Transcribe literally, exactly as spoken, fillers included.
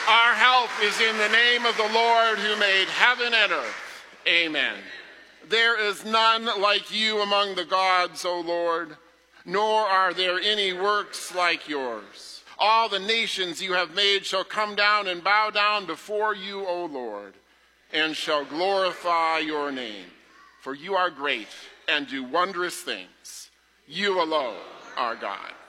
Our help is in the name of the Lord who made heaven and earth. Amen. There is none like you among the gods, O Lord, nor are there any works like yours. All the nations you have made shall come down and bow down before you, O Lord, and shall glorify your name. For you are great and do wondrous things. You alone are God.